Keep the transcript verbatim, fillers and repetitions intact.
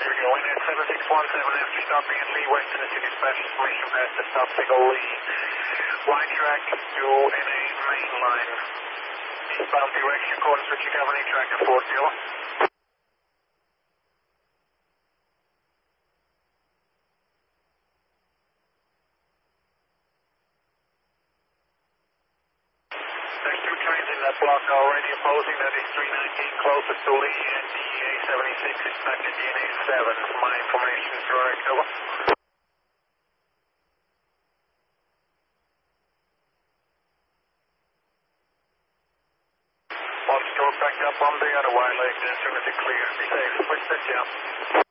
Here we go, N S seven six one seven F, stopping at Lee West in the city special information past the stop signal Lee. Line track to N A main line. Eastbound direction, accordance with your governing tracker four zero. There's two trains in that block already opposing. That is three nineteen closest to Lee and D A seventy-six is back at D N A seven. My information is correct, over. One stroke back up on the other wide leg as soon as it clears. Be safe. Switch that, yeah.